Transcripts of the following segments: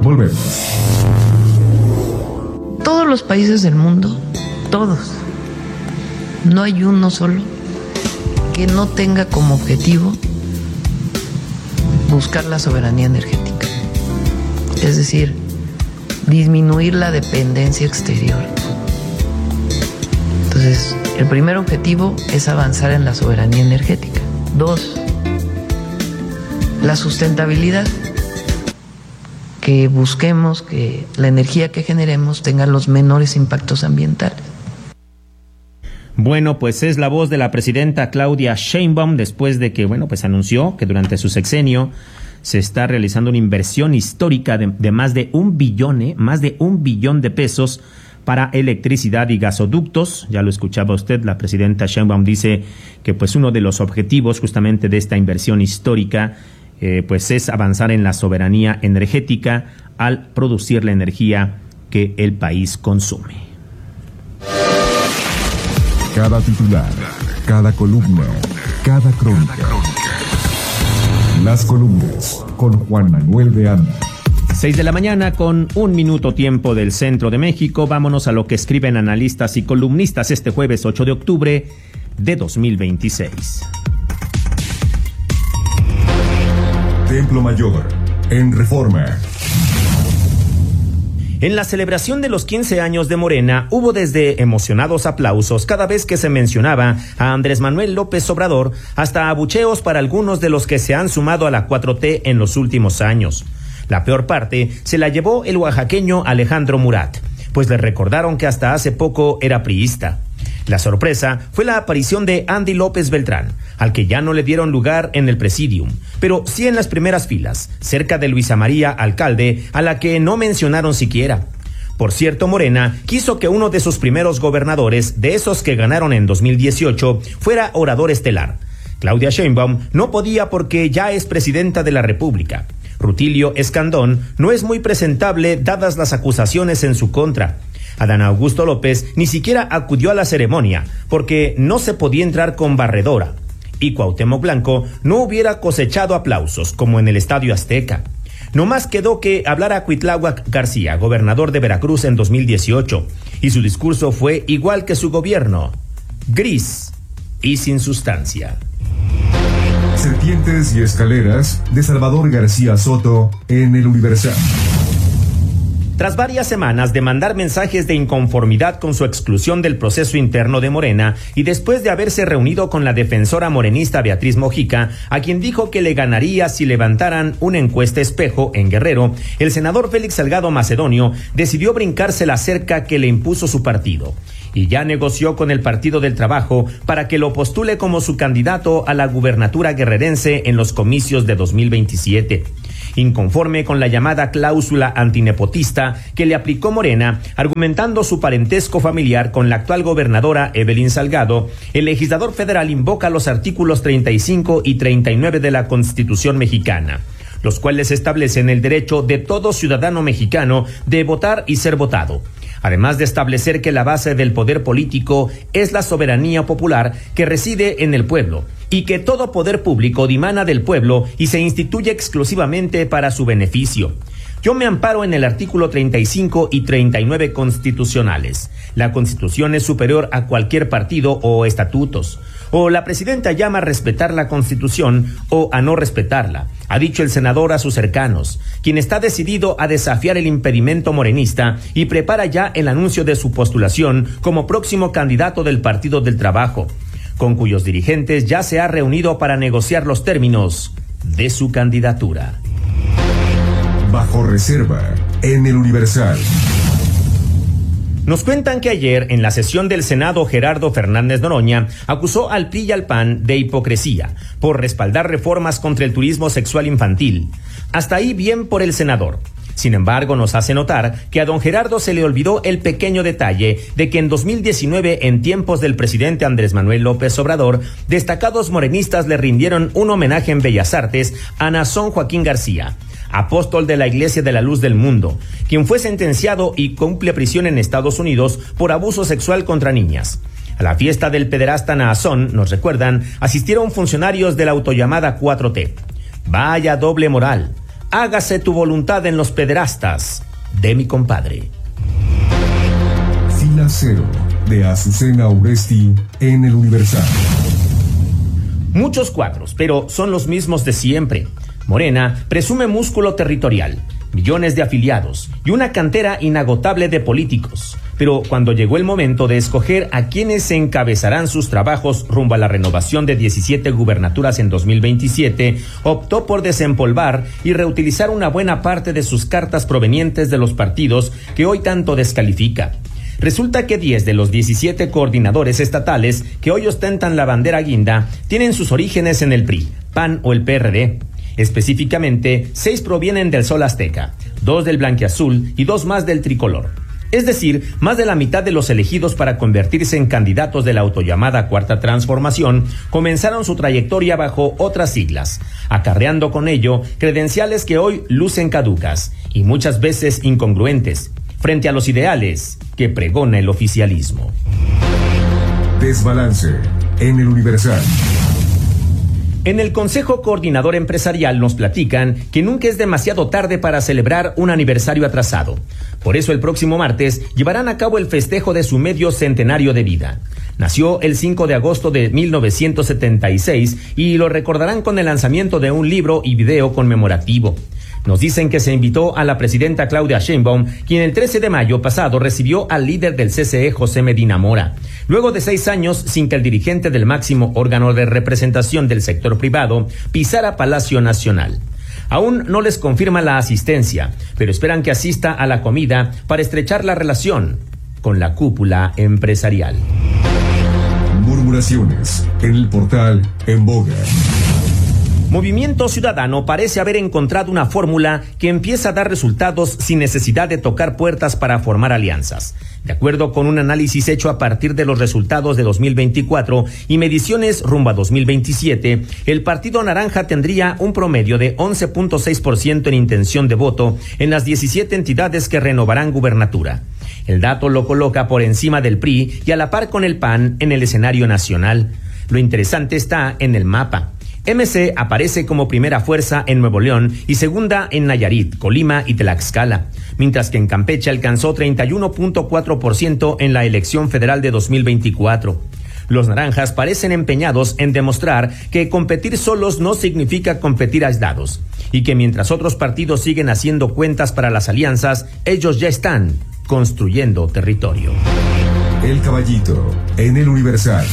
Volvemos. Todos los países del mundo, todos, no hay uno solo que no tenga como objetivo buscar la soberanía energética, es decir, disminuir la dependencia exterior. Entonces, el primer objetivo es avanzar en la soberanía energética. 2, la sustentabilidad, que busquemos que la energía que generemos tenga los menores impactos ambientales. Bueno, pues es la voz de la presidenta Claudia Sheinbaum después de que, pues anunció que durante su sexenio se está realizando una inversión histórica de más de $1 billón de pesos para electricidad y gasoductos. Ya lo escuchaba usted, la presidenta Sheinbaum dice que pues uno de los objetivos justamente de esta inversión histórica pues es avanzar en la soberanía energética al producir la energía que el país consume. Cada titular, cada columna, cada crónica. Las columnas con Juan Manuel Beana. 6 de la mañana con 1 minuto tiempo del centro de México. Vámonos a lo que escriben analistas y columnistas este jueves 8 de octubre de 2026. Templo Mayor, en Reforma. En la celebración de los 15 años de Morena, hubo desde emocionados aplausos cada vez que se mencionaba a Andrés Manuel López Obrador, hasta abucheos para algunos de los que se han sumado a la 4T en los últimos años. La peor parte se la llevó el oaxaqueño Alejandro Murat, pues le recordaron que hasta hace poco era priista. La sorpresa fue la aparición de Andy López Beltrán, al que ya no le dieron lugar en el presidium, pero sí en las primeras filas, cerca de Luisa María Alcalde, a la que no mencionaron siquiera. Por cierto, Morena quiso que uno de sus primeros gobernadores, de esos que ganaron en 2018, fuera orador estelar. Claudia Sheinbaum no podía porque ya es presidenta de la República. Rutilio Escandón no es muy presentable dadas las acusaciones en su contra. Adán Augusto López ni siquiera acudió a la ceremonia porque no se podía entrar con barredora. Y Cuauhtémoc Blanco no hubiera cosechado aplausos como en el Estadio Azteca. No más quedó que hablara Cuitláhuac García, gobernador de Veracruz en 2018, y su discurso fue igual que su gobierno, gris y sin sustancia. Serpientes y escaleras de Salvador García Soto en El Universal. Tras varias semanas de mandar mensajes de inconformidad con su exclusión del proceso interno de Morena y después de haberse reunido con la defensora morenista Beatriz Mojica, a quien dijo que le ganaría si levantaran una encuesta espejo en Guerrero, el senador Félix Salgado Macedonio decidió brincarse la cerca que le impuso su partido y ya negoció con el Partido del Trabajo para que lo postule como su candidato a la gubernatura guerrerense en los comicios de 2027. Inconforme con la llamada cláusula antinepotista que le aplicó Morena, argumentando su parentesco familiar con la actual gobernadora Evelyn Salgado, el legislador federal invoca los artículos 35 y 39 de la Constitución mexicana, los cuales establecen el derecho de todo ciudadano mexicano de votar y ser votado, además de establecer que la base del poder político es la soberanía popular que reside en el pueblo, y que todo poder público dimana del pueblo y se instituye exclusivamente para su beneficio. Yo me amparo en el artículo 35 y 39 constitucionales. La Constitución es superior a cualquier partido o estatutos. O la presidenta llama a respetar la Constitución o a no respetarla, ha dicho el senador a sus cercanos, quien está decidido a desafiar el impedimento morenista y prepara ya el anuncio de su postulación como próximo candidato del Partido del Trabajo, con cuyos dirigentes ya se ha reunido para negociar los términos de su candidatura. Bajo reserva en El Universal. Nos cuentan que ayer, en la sesión del Senado, Gerardo Fernández Noroña acusó al PRI y al PAN de hipocresía por respaldar reformas contra el turismo sexual infantil. Hasta ahí bien por el senador. Sin embargo, nos hace notar que a don Gerardo se le olvidó el pequeño detalle de que en 2019, en tiempos del presidente Andrés Manuel López Obrador, destacados morenistas le rindieron un homenaje en Bellas Artes a Nazón Joaquín García, apóstol de la Iglesia de la Luz del Mundo, quien fue sentenciado y cumple prisión en Estados Unidos por abuso sexual contra niñas. A la fiesta del pederasta Nazón, nos recuerdan, asistieron funcionarios de la autollamada 4T. Vaya doble moral. hágase tu voluntad en los pederastas, de mi compadre. Fila Cero, de Azucena Uresti, en El Universal. Muchos cuadros, pero son los mismos de siempre. Morena presume músculo territorial, millones de afiliados y una cantera inagotable de políticos. Pero cuando llegó el momento de escoger a quienes encabezarán sus trabajos rumbo a la renovación de 17 gubernaturas en 2027, optó por desempolvar y reutilizar una buena parte de sus cartas provenientes de los partidos que hoy tanto descalifica. Resulta que 10 de los 17 coordinadores estatales que hoy ostentan la bandera guinda tienen sus orígenes en el PRI, PAN o el PRD. Específicamente, 6 provienen del Sol Azteca, 2 del Blanquiazul y 2 más del Tricolor. Es decir, más de la mitad de los elegidos para convertirse en candidatos de la autollamada Cuarta Transformación comenzaron su trayectoria bajo otras siglas, acarreando con ello credenciales que hoy lucen caducas y muchas veces incongruentes frente a los ideales que pregona el oficialismo. Desbalance en El Universal. En el Consejo Coordinador Empresarial nos platican que nunca es demasiado tarde para celebrar un aniversario atrasado. Por eso el próximo martes llevarán a cabo el festejo de su medio centenario de vida. Nació el 5 de agosto de 1976 y lo recordarán con el lanzamiento de un libro y video conmemorativo. Nos dicen que se invitó a la presidenta Claudia Sheinbaum, quien el 13 de mayo pasado recibió al líder del CCE, José Medina Mora. Luego de 6 años sin que el dirigente del máximo órgano de representación del sector privado pisara Palacio Nacional. Aún no les confirma la asistencia, pero esperan que asista a la comida para estrechar la relación con la cúpula empresarial. Murmuraciones en el portal En Boga. Movimiento Ciudadano parece haber encontrado una fórmula que empieza a dar resultados sin necesidad de tocar puertas para formar alianzas. De acuerdo con un análisis hecho a partir de los resultados de 2024 y mediciones rumbo a 2027, el Partido Naranja tendría un promedio de 11.6% en intención de voto en las 17 entidades que renovarán gubernatura. El dato lo coloca por encima del PRI y a la par con el PAN en el escenario nacional. Lo interesante está en el mapa. MC aparece como primera fuerza en Nuevo León y segunda en Nayarit, Colima y Tlaxcala, mientras que en Campeche alcanzó 31.4% en la elección federal de 2024. Los naranjas parecen empeñados en demostrar que competir solos no significa competir aislados y que mientras otros partidos siguen haciendo cuentas para las alianzas, ellos ya están construyendo territorio. El Caballito en El Universal.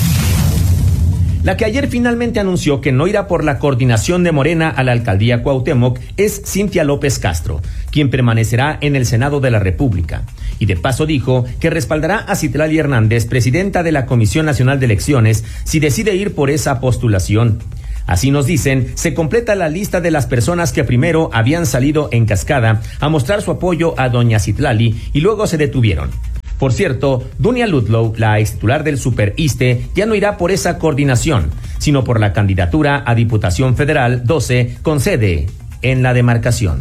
La que ayer finalmente anunció que no irá por la coordinación de Morena a la alcaldía Cuauhtémoc es Cintia López Castro, quien permanecerá en el Senado de la República. Y de paso dijo que respaldará a Citlali Hernández, presidenta de la Comisión Nacional de Elecciones, si decide ir por esa postulación. Así nos dicen, se completa la lista de las personas que primero habían salido en cascada a mostrar su apoyo a doña Citlali y luego se detuvieron. Por cierto, Dunia Ludlow, la ex titular del Super ISSSTE, ya no irá por esa coordinación, sino por la candidatura a Diputación Federal 12 con sede en la demarcación.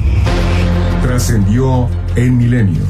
Trascendió en Milenio.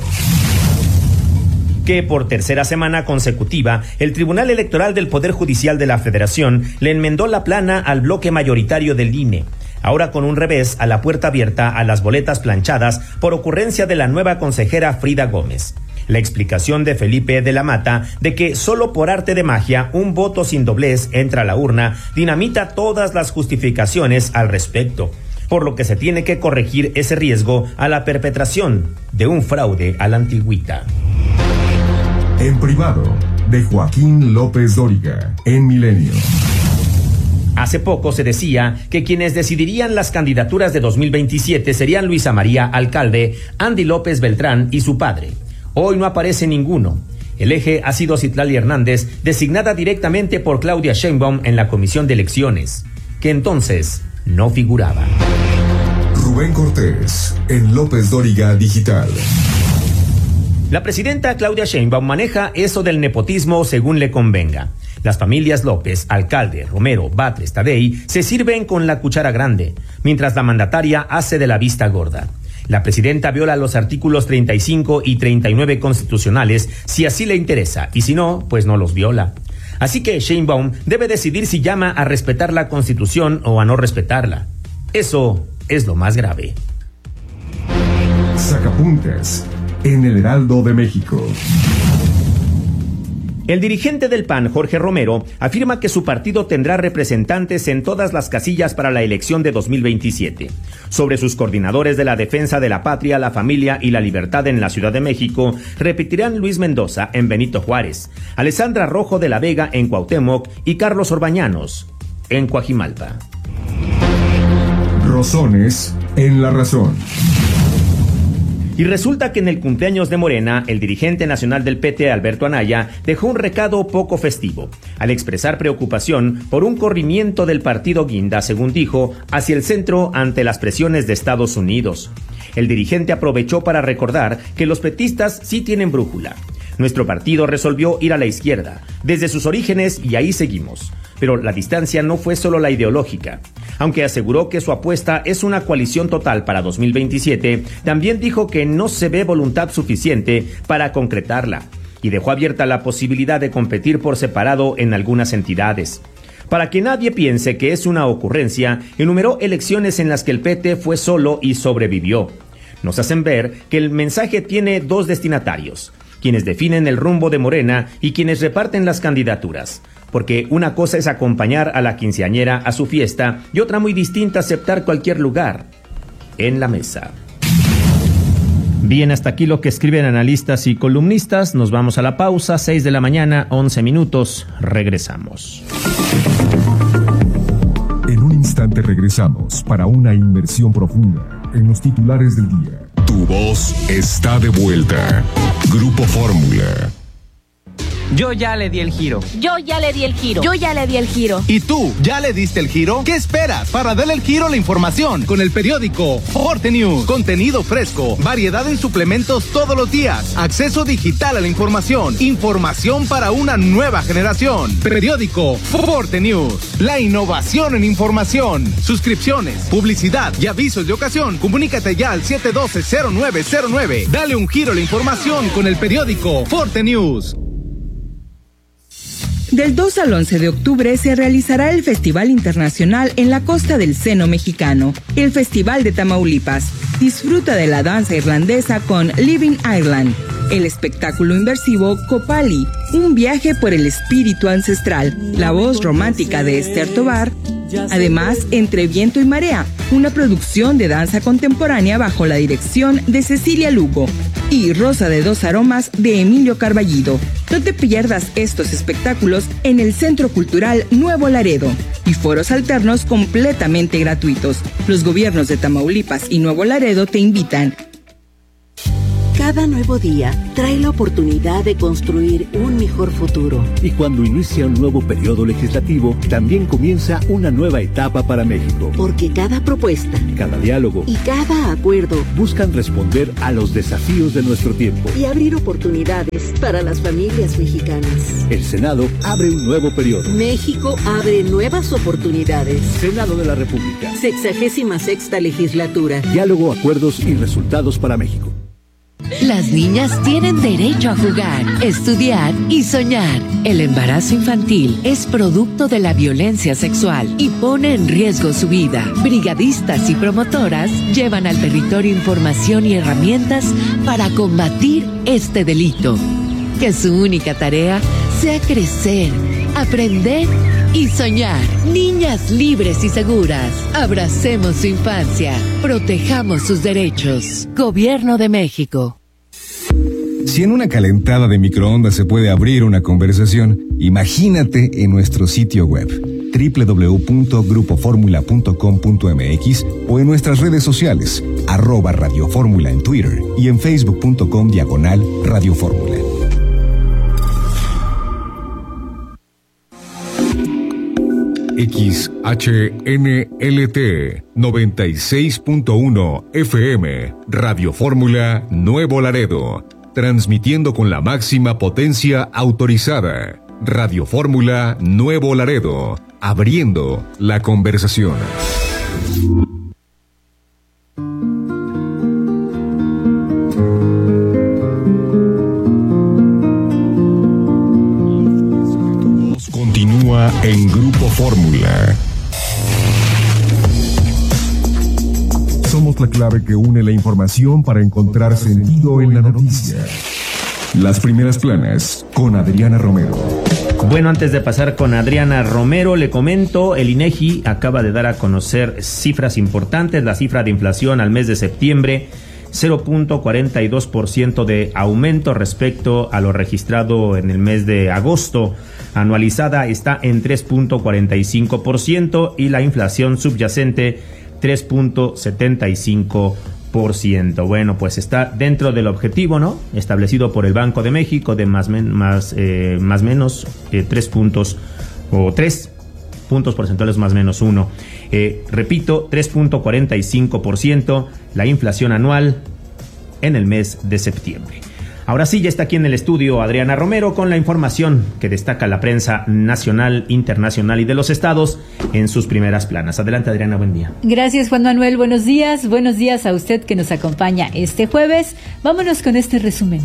Que por tercera semana consecutiva, el Tribunal Electoral del Poder Judicial de la Federación le enmendó la plana al bloque mayoritario del INE. Ahora con un revés a la puerta abierta a las boletas planchadas por ocurrencia de la nueva consejera Frida Gómez. La explicación de Felipe de la Mata de que solo por arte de magia un voto sin doblez entra a la urna dinamita todas las justificaciones al respecto, por lo que se tiene que corregir ese riesgo a la perpetración de un fraude a la antigüita. En privado, de Joaquín López Dóriga, en Milenio. Hace poco se decía que quienes decidirían las candidaturas de 2027 serían Luisa María Alcalde, Andy López Beltrán y su padre. Hoy no aparece ninguno. El eje ha sido Citlali Hernández, designada directamente por Claudia Sheinbaum en la Comisión de Elecciones, que entonces no figuraba. Rubén Cortés, en López Dóriga Digital. La presidenta Claudia Sheinbaum maneja eso del nepotismo según le convenga. Las familias López, Alcalde, Romero, Batres, Tadei se sirven con la cuchara grande, mientras la mandataria hace de la vista gorda. La presidenta viola los artículos 35 y 39 constitucionales si así le interesa, y si no, pues no los viola. Así que Sheinbaum debe decidir si llama a respetar la Constitución o a no respetarla. Eso es lo más grave. Sacapuntas en el Heraldo de México. El dirigente del PAN, Jorge Romero, afirma que su partido tendrá representantes en todas las casillas para la elección de 2027. Sobre sus coordinadores de la defensa de la patria, la familia y la libertad en la Ciudad de México, repetirán Luis Mendoza en Benito Juárez, Alessandra Rojo de la Vega en Cuauhtémoc y Carlos Orbañanos en Coajimalpa. Rosones en la razón. Y resulta que en el cumpleaños de Morena, el dirigente nacional del PT, Alberto Anaya, dejó un recado poco festivo, al expresar preocupación por un corrimiento del partido Guinda, según dijo, hacia el centro ante las presiones de Estados Unidos. El dirigente aprovechó para recordar que los petistas sí tienen brújula. Nuestro partido resolvió ir a la izquierda, desde sus orígenes, y ahí seguimos. Pero la distancia no fue solo la ideológica. Aunque aseguró que su apuesta es una coalición total para 2027, también dijo que no se ve voluntad suficiente para concretarla y dejó abierta la posibilidad de competir por separado en algunas entidades. Para que nadie piense que es una ocurrencia, enumeró elecciones en las que el PT fue solo y sobrevivió. Nos hacen ver que el mensaje tiene dos destinatarios: quienes definen el rumbo de Morena y quienes reparten las candidaturas. Porque una cosa es acompañar a la quinceañera a su fiesta y otra muy distinta aceptar cualquier lugar en la mesa. Bien, hasta aquí lo que escriben analistas y columnistas. Nos vamos a la pausa, 6 de la mañana, 11 minutos. Regresamos. En un instante regresamos para una inmersión profunda en los titulares del día. Tu voz está de vuelta. Grupo Fórmula. Yo ya le di el giro. Yo ya le di el giro. Yo ya le di el giro. ¿Y tú, ya le diste el giro? ¿Qué esperas para darle el giro a la información? Con el periódico Forte News. Contenido fresco, variedad en suplementos todos los días, acceso digital a la información, información para una nueva generación. Periódico Forte News. La innovación en información. Suscripciones, publicidad y avisos de ocasión. Comunícate ya al 712-0909. Dale un giro a la información con el periódico Forte News. Del 2 al 11 de octubre se realizará el Festival Internacional en la Costa del Seno Mexicano, el Festival de Tamaulipas. Disfruta de la danza irlandesa con Living Ireland, el espectáculo inmersivo Copali, un viaje por el espíritu ancestral, la voz romántica de Esther Tobar. Además, Entre Viento y Marea, una producción de danza contemporánea bajo la dirección de Cecilia Lugo, y Rosa de dos Aromas de Emilio Carballido. No te pierdas estos espectáculos en el Centro Cultural Nuevo Laredo y foros alternos completamente gratuitos. Los gobiernos de Tamaulipas y Nuevo Laredo te invitan. Cada nuevo día trae la oportunidad de construir un mejor futuro. Y cuando inicia un nuevo periodo legislativo, también comienza una nueva etapa para México. Porque cada propuesta, cada diálogo y cada acuerdo buscan responder a los desafíos de nuestro tiempo y abrir oportunidades para las familias mexicanas. El Senado abre un nuevo periodo. México abre nuevas oportunidades. Senado de la República. 66ª legislatura. Diálogo, acuerdos y resultados para México. Las niñas tienen derecho a jugar, estudiar y soñar. El embarazo infantil es producto de la violencia sexual y pone en riesgo su vida. Brigadistas y promotoras llevan al territorio información y herramientas para combatir este delito. Que su única tarea sea crecer, aprender y soñar. Niñas libres y seguras. Abracemos su infancia. Protejamos sus derechos. Gobierno de México. Si en una calentada de microondas se puede abrir una conversación, imagínate en nuestro sitio web www.grupoformula.com.mx o en nuestras redes sociales @Radio Fórmula en Twitter y en facebook.com/Radio Fórmula. XHNLT 96.1 FM Radio Fórmula Nuevo Laredo, transmitiendo con la máxima potencia autorizada. Radio Fórmula Nuevo Laredo, abriendo la conversación. Continúa en Grupo Fórmula. mezcla clave que une la información para encontrar sentido en la noticia. Las primeras planas con Adriana Romero. Bueno, antes de pasar con Adriana Romero, le comento, el INEGI acaba de dar a conocer cifras importantes. La cifra de inflación al mes de septiembre, 0.42% de aumento respecto a lo registrado en el mes de agosto. Anualizada está en 3.45% y la inflación subyacente 3.75%. Bueno, pues está dentro del objetivo, ¿no?, establecido por el Banco de México de más menos 3 puntos o 3 puntos porcentuales más menos 1. Repito, 3.45% la inflación anual en el mes de septiembre. Ahora sí, ya está aquí en el estudio Adriana Romero con la información que destaca la prensa nacional, internacional y de los estados en sus primeras planas. Adelante, Adriana, buen día. Gracias, Juan Manuel, buenos días a usted que nos acompaña este jueves. Vámonos con este resumen.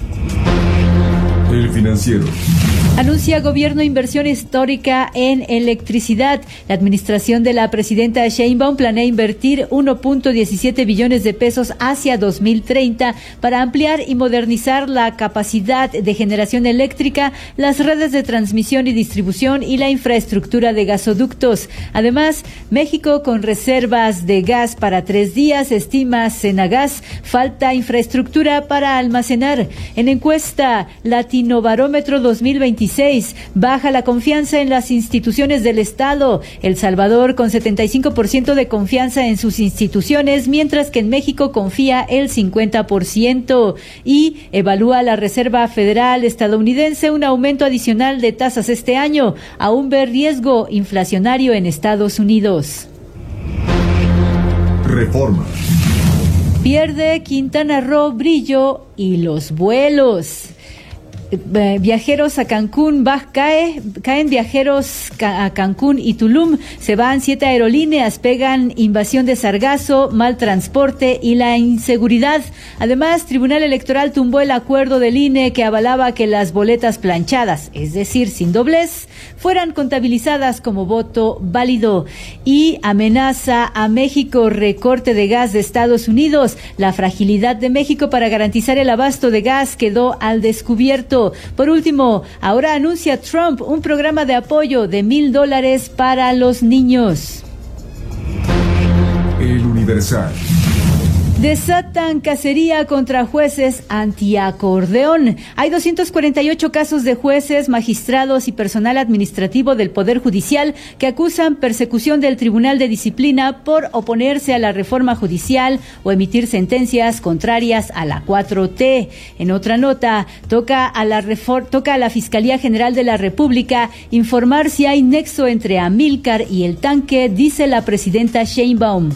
El Financiero. Anuncia gobierno inversión histórica en electricidad. La administración de la presidenta Sheinbaum planea invertir 1.17 billones de pesos hacia 2030 para ampliar y modernizar la capacidad de generación eléctrica, las redes de transmisión y distribución y la infraestructura de gasoductos. Además, México con reservas de gas para 3 días, estima Senagas, falta infraestructura para almacenar. En encuesta Latinobarómetro 2026, baja la confianza en las instituciones del Estado. El Salvador con 75% de confianza en sus instituciones, mientras que en México confía el 50%. Y evalúa la Reserva Federal estadounidense un aumento adicional de tasas este año. Aún ve riesgo inflacionario en Estados Unidos. Reforma. Pierde Quintana Roo brillo y los vuelos. Viajeros a Cancún, caen viajeros a Cancún y Tulum, se van 7 aerolíneas, pegan invasión de sargazo, mal transporte y la inseguridad. Además, Tribunal Electoral tumbó el acuerdo del INE que avalaba que las boletas planchadas, es decir, sin doblez, fueran contabilizadas como voto válido. Y amenaza a México recorte de gas de Estados Unidos. La fragilidad de México para garantizar el abasto de gas quedó al descubierto. Por último, ahora anuncia Trump un programa de apoyo de $1,000 para los niños. El Universal. Desatan cacería contra jueces antiacordeón. Hay 248 casos de jueces, magistrados y personal administrativo del Poder Judicial que acusan persecución del Tribunal de Disciplina por oponerse a la reforma judicial o emitir sentencias contrarias a la 4T. En otra nota, toca a la Fiscalía General de la República informar si hay nexo entre Amílcar y el tanque, dice la presidenta Sheinbaum.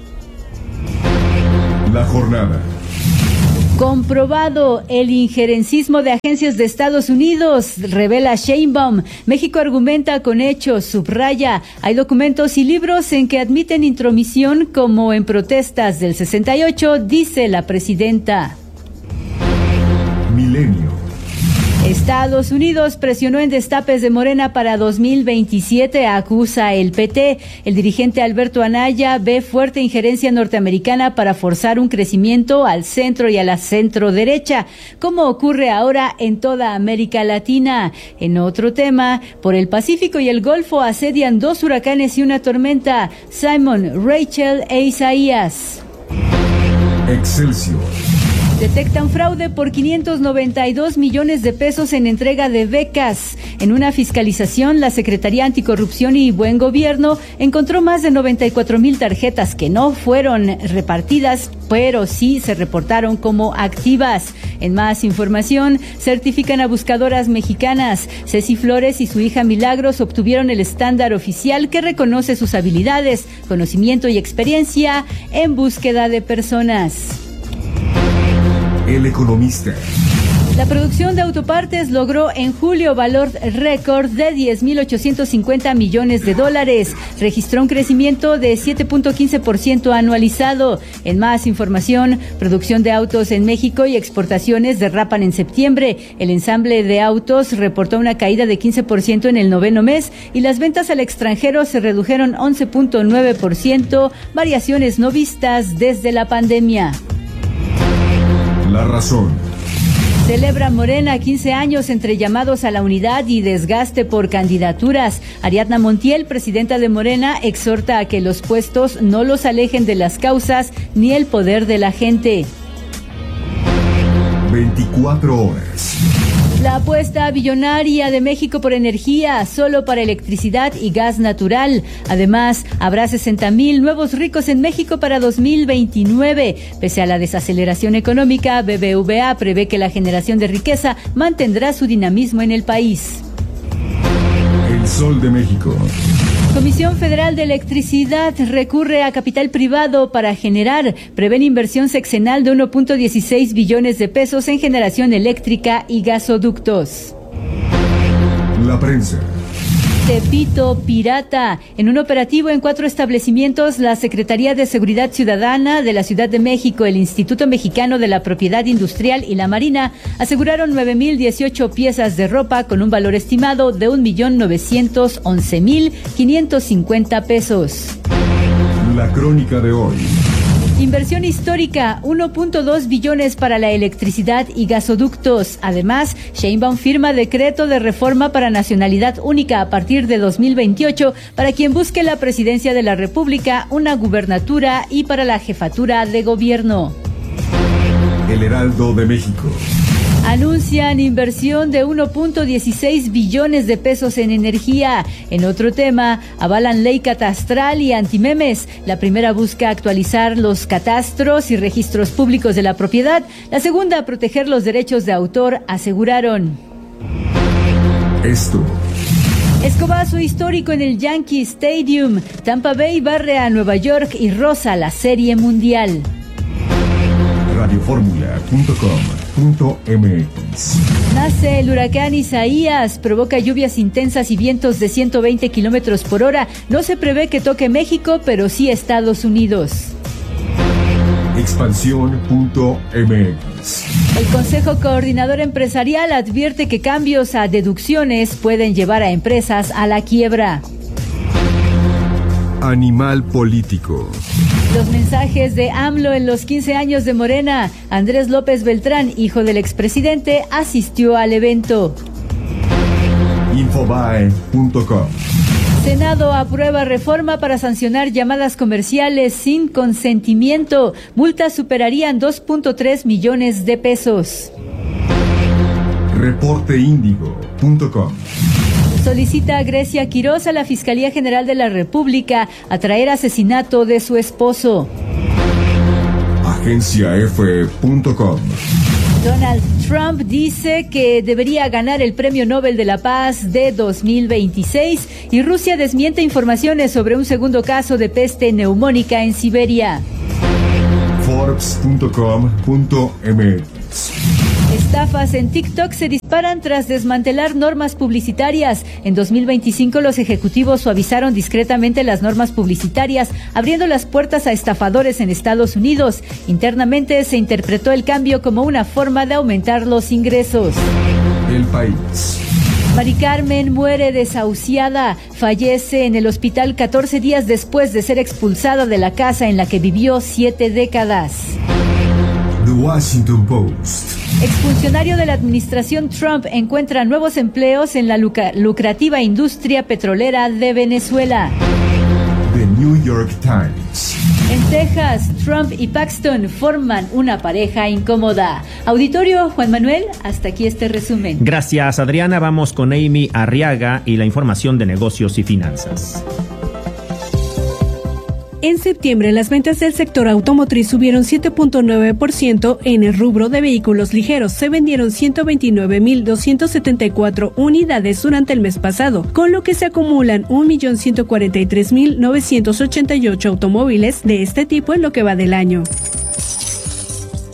La jornada. Comprobado el injerencismo de agencias de Estados Unidos, revela Sheinbaum. México argumenta con hechos, subraya. Hay documentos y libros en que admiten intromisión como en protestas del 68, dice la presidenta. Milenio. Estados Unidos presionó en destapes de Morena para 2027, acusa el PT. El dirigente Alberto Anaya ve fuerte injerencia norteamericana para forzar un crecimiento al centro y a la centro derecha, como ocurre ahora en toda América Latina. En otro tema, por el Pacífico y el Golfo asedian 2 huracanes y una tormenta. Simon, Rachel e Isaías. Excelsior. Detectan fraude por 592 millones de pesos en entrega de becas. En una fiscalización, la Secretaría Anticorrupción y Buen Gobierno encontró más de 94,000 tarjetas que no fueron repartidas, pero sí se reportaron como activas. En más información, certifican a buscadoras mexicanas. Ceci Flores y su hija Milagros obtuvieron el estándar oficial que reconoce sus habilidades, conocimiento y experiencia en búsqueda de personas. El Economista. La producción de autopartes logró en julio valor récord de $10,850 millones. Registró un crecimiento de 7.15% anualizado. En más información, producción de autos en México y exportaciones derrapan en septiembre. El ensamble de autos reportó una caída de 15% en el noveno mes y las ventas al extranjero se redujeron 11.9%, variaciones no vistas desde la pandemia. La razón. Celebra Morena 15 años entre llamados a la unidad y desgaste por candidaturas. Ariadna Montiel, presidenta de Morena, exhorta a que los puestos no los alejen de las causas ni el poder de la gente. 24 horas. La apuesta billonaria de México por energía, solo para electricidad y gas natural. Además, habrá 60,000 nuevos ricos en México para 2029. Pese a la desaceleración económica, BBVA prevé que la generación de riqueza mantendrá su dinamismo en el país. El Sol de México. Comisión Federal de Electricidad recurre a capital privado para generar. Prevén inversión sexenal de 1.16 billones de pesos en generación eléctrica y gasoductos. La prensa. Tepito pirata. En un operativo en 4 establecimientos, la Secretaría de Seguridad Ciudadana de la Ciudad de México, el Instituto Mexicano de la Propiedad Industrial y la Marina aseguraron 9,018 piezas de ropa con un valor estimado de 1,911,550 pesos. La crónica de hoy. Inversión histórica, 1.2 billones para la electricidad y gasoductos. Además, Sheinbaum firma decreto de reforma para nacionalidad única a partir de 2028 para quien busque la presidencia de la República, una gubernatura y para la jefatura de gobierno. El Heraldo de México. Anuncian inversión de 1.16 billones de pesos en energía. En otro tema, avalan ley catastral y antimemes. La primera busca actualizar los catastros y registros públicos de la propiedad. La segunda, proteger los derechos de autor, aseguraron. Esto. Escobazo histórico en el Yankee Stadium. Tampa Bay barre a Nueva York y roza la Serie Mundial. Radioformula.com.mx. Nace el huracán Isaías, provoca lluvias intensas y vientos de 120 kilómetros por hora. No se prevé que toque México, pero sí Estados Unidos. Expansión.mx. El Consejo Coordinador Empresarial advierte que cambios a deducciones pueden llevar a empresas a la quiebra. Animal político. Los mensajes de AMLO en los 15 años de Morena. Andrés López Beltrán, hijo del expresidente, asistió al evento. Infobae.com. Senado aprueba reforma para sancionar llamadas comerciales sin consentimiento. Multas superarían 2.3 millones de pesos. Reporteindigo.com. Solicita a Grecia Quirós a la Fiscalía General de la República a traer asesinato de su esposo. Agenciaf.com. Donald Trump dice que debería ganar el Premio Nobel de la Paz de 2026 y Rusia desmiente informaciones sobre un segundo caso de peste neumónica en Siberia. Forbes.com.mx. Estafas en TikTok se disparan tras desmantelar normas publicitarias. En 2025 los ejecutivos suavizaron discretamente las normas publicitarias, abriendo las puertas a estafadores en Estados Unidos. Internamente se interpretó el cambio como una forma de aumentar los ingresos. El País. Mari Carmen muere desahuciada, fallece en el hospital 14 días después de ser expulsada de la casa en la que vivió 7 décadas. The Washington Post. Exfuncionario de la administración Trump encuentra nuevos empleos en la lucrativa industria petrolera de Venezuela. The New York Times. En Texas, Trump y Paxton forman una pareja incómoda. Auditorio, Juan Manuel, hasta aquí este resumen. Gracias, Adriana. Vamos con Amy Arriaga y la información de negocios y finanzas. En septiembre, las ventas del sector automotriz subieron 7.9%. En el rubro de vehículos ligeros se vendieron 129,274 unidades durante el mes pasado, con lo que se acumulan 1,143,988 automóviles de este tipo en lo que va del año.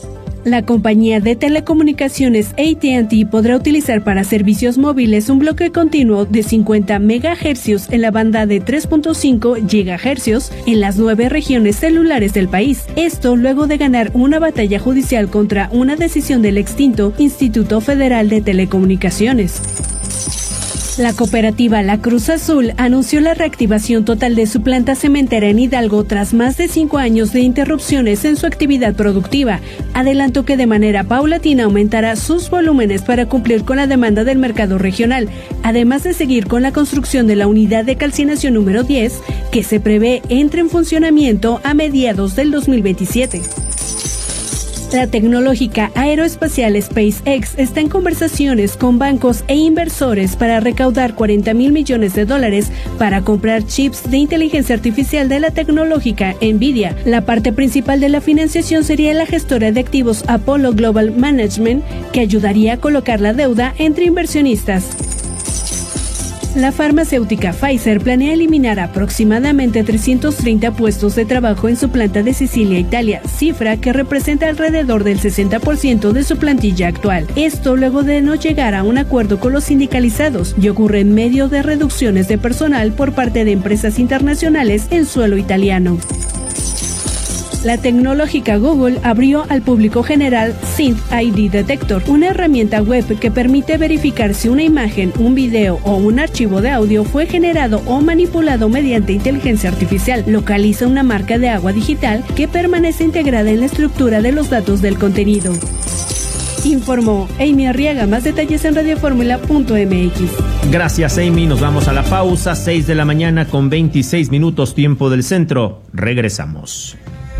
La compañía de telecomunicaciones AT&T podrá utilizar para servicios móviles un bloque continuo de 50 MHz en la banda de 3.5 GHz en las 9 regiones celulares del país. Esto luego de ganar una batalla judicial contra una decisión del extinto Instituto Federal de Telecomunicaciones. La cooperativa La Cruz Azul anunció la reactivación total de su planta cementera en Hidalgo tras más de 5 años de interrupciones en su actividad productiva. Adelantó que de manera paulatina aumentará sus volúmenes para cumplir con la demanda del mercado regional, además de seguir con la construcción de la unidad de calcinación número 10, que se prevé entre en funcionamiento a mediados del 2027. La tecnológica aeroespacial SpaceX está en conversaciones con bancos e inversores para recaudar $40 mil millones para comprar chips de inteligencia artificial de la tecnológica Nvidia. La parte principal de la financiación sería la gestora de activos Apollo Global Management, que ayudaría a colocar la deuda entre inversionistas. La farmacéutica Pfizer planea eliminar aproximadamente 330 puestos de trabajo en su planta de Sicilia, Italia, cifra que representa alrededor del 60% de su plantilla actual. Esto luego de no llegar a un acuerdo con los sindicalizados y ocurre en medio de reducciones de personal por parte de empresas internacionales en suelo italiano. La tecnológica Google abrió al público general Synth ID Detector, una herramienta web que permite verificar si una imagen, un video o un archivo de audio fue generado o manipulado mediante inteligencia artificial. Localiza una marca de agua digital que permanece integrada en la estructura de los datos del contenido. Informó Amy Arriaga. Más detalles en radioformula.mx. Gracias, Amy. Nos vamos a la pausa. 6 de la mañana con 26 minutos, tiempo del centro. Regresamos.